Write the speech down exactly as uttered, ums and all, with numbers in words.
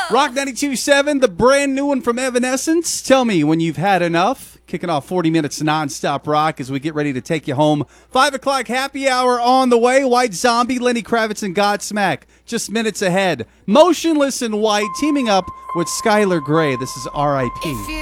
Rock ninety-two point seven, the brand new one from Evanescence. Tell me when you've had enough. Kicking off forty minutes nonstop rock as we get ready to take you home. Five o'clock happy hour on the way. White Zombie, Lenny Kravitz, and Godsmack just minutes ahead. Motionless in White teaming up with Skylar Grey. This is R I P